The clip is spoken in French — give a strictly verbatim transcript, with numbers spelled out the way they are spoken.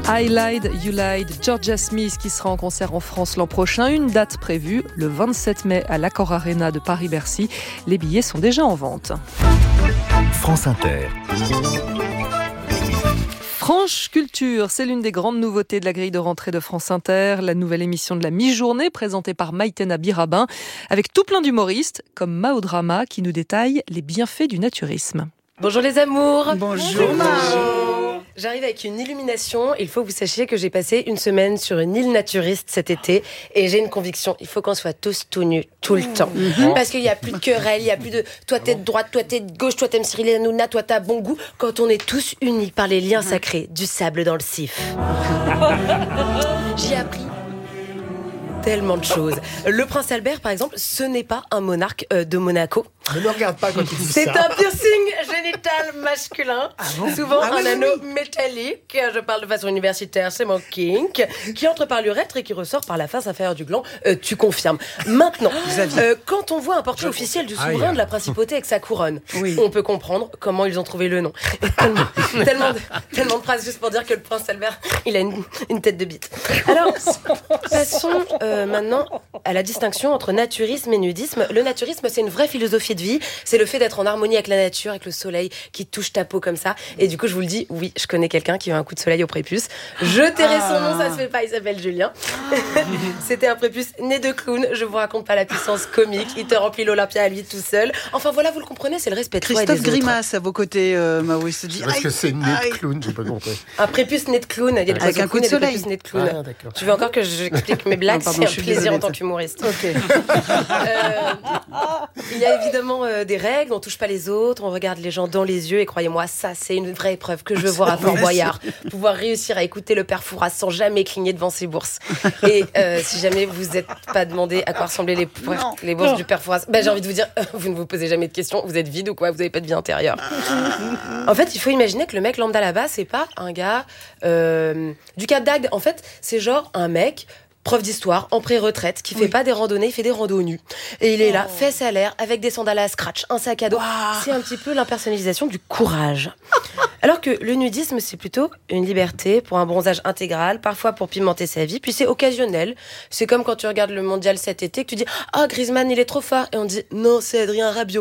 I Lied, You Lied, Georgia Smith qui sera en concert en France l'an prochain. Une date prévue, le vingt-sept mai à l'Accor Arena de Paris-Bercy. Les billets sont déjà en vente. France Inter. Franche Culture, c'est l'une des grandes nouveautés de la grille de rentrée de France Inter, la nouvelle émission de la mi-journée présentée par Maïtena Birabin, avec tout plein d'humoristes comme Mao Drama qui nous détaille les bienfaits du naturisme. Bonjour les amours. Bonjour Mao. J'arrive avec une illumination. Il faut que vous sachiez que j'ai passé une semaine sur une île naturiste cet été et j'ai une conviction. Il faut qu'on soit tous tout nus tout le temps. Mmh. Parce qu'il n'y a plus de querelle, il n'y a plus de toi t'es de droite, toi t'es de gauche, toi t'aimes Cyril Hanouna, toi t'as bon goût. Quand on est tous unis par les liens sacrés du sable dans le sif. J'ai appris tellement de choses. Le prince Albert, par exemple, ce n'est pas un monarque euh, de Monaco. Ne me regarde pas quand tu dis C'est ça. C'est un piercing génital masculin, ah bon souvent ah un oui, anneau oui. métallique. Je parle de façon universitaire, c'est mon kink, qui entre par l'urètre et qui ressort par la face inférieure du gland. Euh, tu confirmes. Maintenant, euh, quand on voit un portrait officiel du souverain ah, yeah. de la principauté avec sa couronne, oui. on peut comprendre comment ils ont trouvé le nom. tellement, tellement, de, tellement de phrases juste pour dire que le prince Albert, il a une, une tête de bite. Alors, passons euh, maintenant à la distinction entre naturisme et nudisme. Le naturisme, c'est une vraie philosophie de vie. C'est le fait d'être en harmonie avec la nature, avec le soleil qui touche ta peau comme ça. Et du coup, je vous le dis, oui, je connais quelqu'un qui a eu un coup de soleil au prépuce. Je tairai ah. son nom, ça se fait pas, il s'appelle Julien. Ah. C'était un prépuce né de clown. Je vous raconte pas la puissance comique. Il te remplit l'Olympia à lui tout seul. Enfin voilà, vous le comprenez, c'est le respect de soi et des autres. Christophe Grimace à vos côtés, euh, Mao, il se dit... Parce que c'est né de clown, j'ai pas compris. Un prépuce né de clown. Il y a des avec un coup de soleil. Né de clown. Ah, tu veux encore que j'explique mes blagues? Non, pardon, c'est un plaisir désolée, en tant qu'humoriste. Ok. euh, il y a évidemment euh, des règles, on touche pas les autres, on regarde les gens dans les yeux et croyez-moi, ça c'est une vraie épreuve que je veux voir à Fort Boyard. Pouvoir réussir à écouter le père Fouras sans jamais cligner devant ses bourses. Et euh, si jamais vous n'êtes pas demandé à quoi ressemblaient les, non, les bourses non. du père Fouras, ben, j'ai envie de vous dire, euh, vous ne vous posez jamais de questions, vous êtes vide ou quoi, vous n'avez pas de vie intérieure. En fait, il faut imaginer que le mec lambda là-bas, c'est pas un gars euh, du Cap d'Agde. En fait, c'est genre un mec... prof d'histoire, en pré-retraite, qui fait oui. pas des randonnées, il fait des randos nus. Et il est là, oh. fesses à l'air, avec des sandales à scratch, un sac à dos. Wow. C'est un petit peu l'impersonnalisation du courage. Alors que le nudisme, c'est plutôt une liberté pour un bronzage intégral, parfois pour pimenter sa vie, puis c'est occasionnel. C'est comme quand tu regardes le mondial cet été, que tu dis « Ah, oh, Griezmann, il est trop fort !» Et on dit « Non, c'est Adrien Rabiot !»